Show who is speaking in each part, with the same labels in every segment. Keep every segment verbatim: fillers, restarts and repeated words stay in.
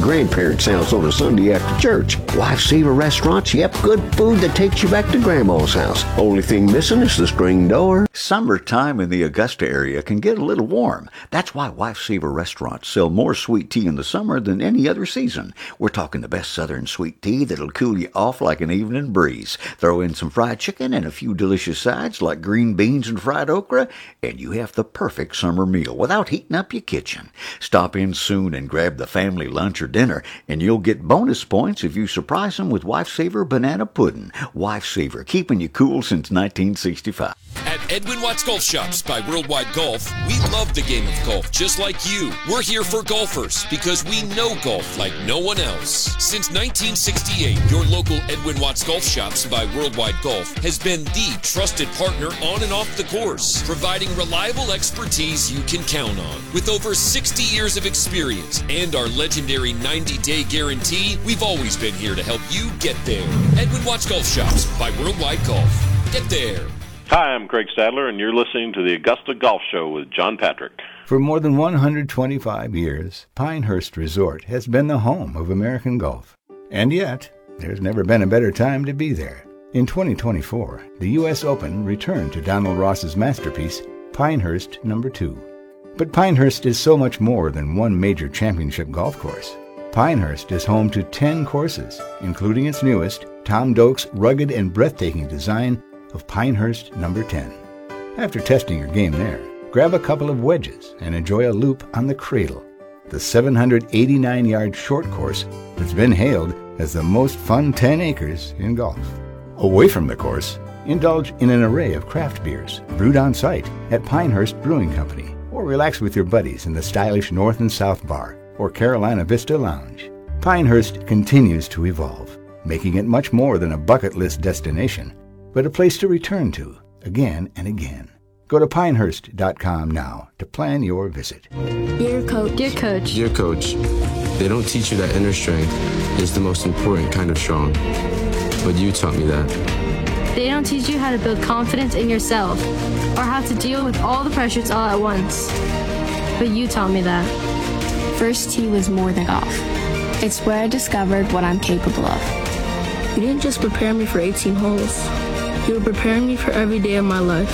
Speaker 1: grandparents' house on a Sunday after church. Lifesaver Restaurants, yep, good food that takes you back to Grandma's house. Only thing missing is the screen door.
Speaker 2: Summertime in the Augusta area can get a little warm. That's why Lifesaver Restaurants sell more sweet tea in the summer than any other season. We're talking the best southern sweet tea that'll cool you off like an evening breeze. Throw in some fried chicken and a few delicious sides like green beans and fried okra, and you have the perfect summer meal without heating up your kitchen. Stop in soon and grab the family lunch or dinner, and you'll get bonus points if you surprise them with Lifesaver Banana Pudding. Lifesaver, keeping you cool since nineteen sixty-five.
Speaker 3: At Edwin Watts Golf Shops by Worldwide Golf, we love the game of golf just like you. We're here for golfers because we know golf like no one else. Since nineteen sixty-eight, your local Edwin Watts Golf Shops by Worldwide Golf has been the trusted partner on and off the course, providing reliable expertise you can count on. With over sixty years of experience and our legendary ninety-day guarantee, we've always been here to help you get there. Edwin Watts Golf Shops by Worldwide Golf. Get there.
Speaker 4: Hi, I'm Craig Stadler, and you're listening to the Augusta Golf Show with John Patrick.
Speaker 5: For more than one hundred twenty-five years, Pinehurst Resort has been the home of American golf. And yet, there's never been a better time to be there. In twenty twenty-four, the U S Open returned to Donald Ross's masterpiece, Pinehurst Number two. But Pinehurst is so much more than one major championship golf course. Pinehurst is home to ten courses, including its newest, Tom Doak's rugged and breathtaking design of Pinehurst Number ten. After testing your game there, grab a couple of wedges and enjoy a loop on the Cradle, the seven hundred eighty-nine yard short course that's been hailed as the most fun ten acres in golf. Away from the course, indulge in an array of craft beers brewed on site at Pinehurst Brewing Company, or relax with your buddies in the stylish North and South Bar or Carolina Vista Lounge. Pinehurst continues to evolve, making it much more than a bucket list destination, but a place to return to again and again. Go to pinehurst dot com now to plan your visit.
Speaker 6: Dear Coach. Dear Coach.
Speaker 7: Dear Coach, they don't teach you that inner strength is the most important kind of strong. But you taught me that.
Speaker 6: They don't teach you how to build confidence in yourself or how to deal with all the pressures all at once. But you taught me that.
Speaker 8: First Tee was more than golf. It's where I discovered what I'm capable of.
Speaker 9: You didn't just prepare me for eighteen holes. You were preparing me for every day of my life.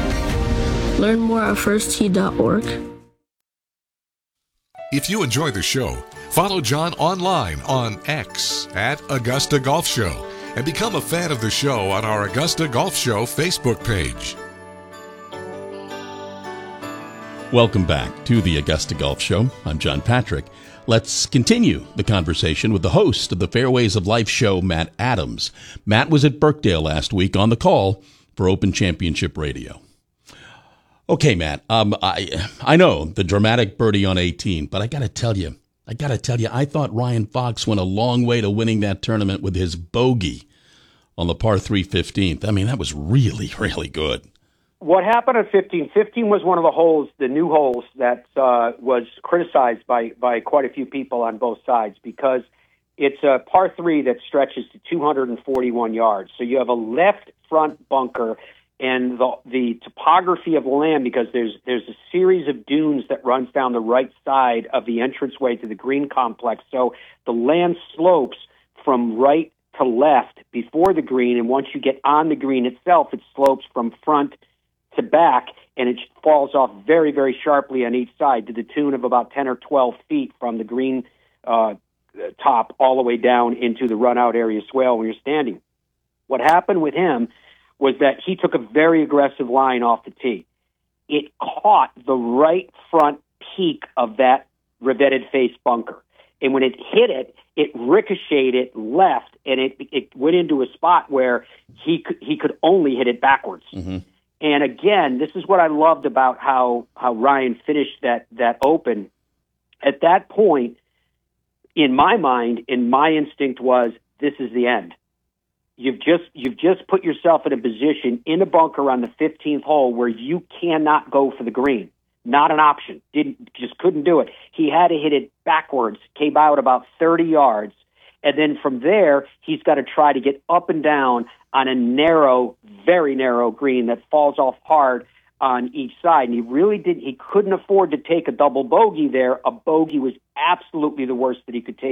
Speaker 9: Learn more at first tee dot org.
Speaker 10: If you enjoy the show, follow John online on X at Augusta Golf Show and become a fan of the show on our Augusta Golf Show Facebook page.
Speaker 11: Welcome back to the Augusta Golf Show. I'm John Patrick. Let's continue the conversation with the host of the Fairways of Life show, Matt Adams. Matt was at Birkdale last week on the call for Open Championship Radio. Okay, Matt, um, I I know the dramatic birdie on eighteen, but I got to tell you, I got to tell you, I thought Ryan Fox went a long way to winning that tournament with his bogey on the par three fifteenth. I mean, that was really, really good.
Speaker 12: What happened at fifteen? fifteen was one of the holes, the new holes, that uh, was criticized by, by quite a few people on both sides because it's a par three that stretches to two hundred forty-one yards. So you have a left front bunker, and the the topography of the land, because there's there's a series of dunes that runs down the right side of the entranceway to the green complex. So the land slopes from right to left before the green, and once you get on the green itself, it slopes from front to back, and it falls off very, very sharply on each side to the tune of about ten or twelve feet from the green uh, top all the way down into the run-out area swale when you're standing. What happened with him was that he took a very aggressive line off the tee. It caught the right front peak of that revetted face bunker. And when it hit it, it ricocheted it left, and it it went into a spot where he could, he could only hit it backwards.
Speaker 11: Mm-hmm.
Speaker 12: And again, this is what I loved about how, how Ryan finished that, that Open. At that point, in my mind, in my instinct was, this is the end. You've just you've just put yourself in a position in a bunker on the fifteenth hole where you cannot go for the green. Not an option. Didn't just couldn't do it. He had to hit it backwards, came out about thirty yards, and then from there, he's got to try to get up and down on a narrow, very narrow green that falls off hard on each side. And he really didn't, he couldn't afford to take a double bogey there. A bogey was absolutely the worst that he could take